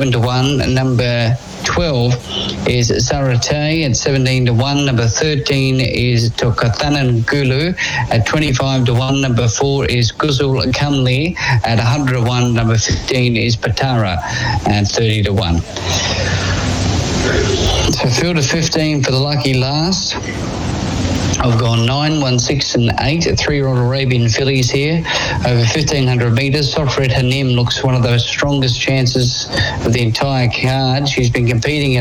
11-1. Number 12 is Sarate at 17-1. Number 13 is Tokathanan Gulu at 25-1. Number 4 is Guzul Kamli at 100-1. Number 15 is Patara at 30-1. So field of 15 for the lucky last. I've gone 9, 1, 6 and 8, 3-year-old Arabian fillies here, over 1,500 metres. Soft Red Hanem looks one of those strongest chances of the entire card. She's been competing at